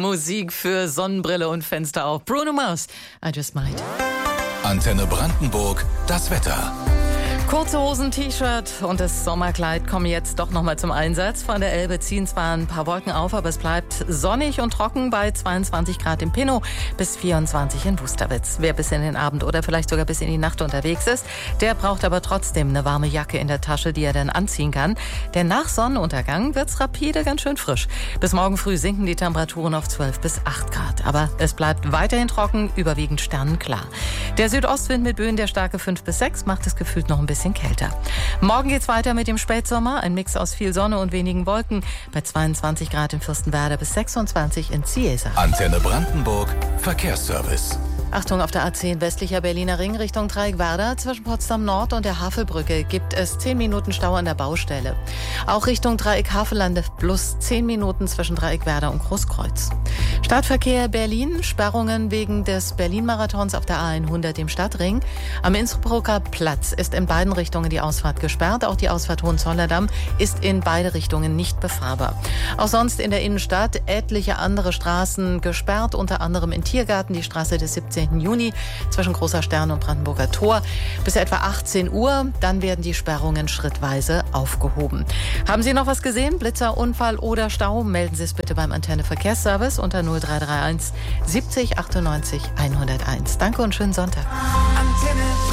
Musik für Sonnenbrille und Fenster auf. Bruno Mars, I Just Might. Antenne Brandenburg, das Wetter. Kurze Hosen, T-Shirt und das Sommerkleid kommen jetzt doch nochmal zum Einsatz. Von der Elbe ziehen zwar ein paar Wolken auf, aber es bleibt sonnig und trocken bei 22 Grad in Pinnow bis 24 in Wusterwitz. Wer bis in den Abend oder vielleicht sogar bis in die Nacht unterwegs ist, der braucht aber trotzdem eine warme Jacke in der Tasche, die er dann anziehen kann. Denn nach Sonnenuntergang wird's rapide ganz schön frisch. Bis morgen früh sinken die Temperaturen auf 12 bis 8 Grad. Aber es bleibt weiterhin trocken, überwiegend sternenklar. Der Südostwind mit Böen der starke 5 bis 6 macht es gefühlt noch ein bisschen kälter. Morgen geht's weiter mit dem Spätsommer. Ein Mix aus viel Sonne und wenigen Wolken. Bei 22 Grad in Fürstenwerder bis 26 in Ziesa. Antenne Brandenburg, Verkehrsservice. Achtung, auf der A10 westlicher Berliner Ring Richtung Dreieckwerder zwischen Potsdam Nord und der Havelbrücke gibt es 10 Minuten Stau an der Baustelle. Auch Richtung Dreieck Havelande plus 10 Minuten zwischen Dreieckwerder und Großkreuz. Stadtverkehr Berlin, Sperrungen wegen des Berlin-Marathons auf der A100 im Stadtring. Am Innsbrucker Platz ist in beiden Richtungen die Ausfahrt gesperrt. Auch die Ausfahrt Hohenzollern-Damm ist in beide Richtungen nicht befahrbar. Auch sonst in der Innenstadt etliche andere Straßen gesperrt, unter anderem in Tiergarten die Straße des 17. Juni zwischen Großer Stern und Brandenburger Tor bis etwa 18 Uhr. Dann werden die Sperrungen schrittweise aufgehoben. Haben Sie noch was gesehen? Blitzer, Unfall oder Stau? Melden Sie es bitte beim Antenne Verkehrsservice unter 0331 70 98 101. Danke und schönen Sonntag. Antenne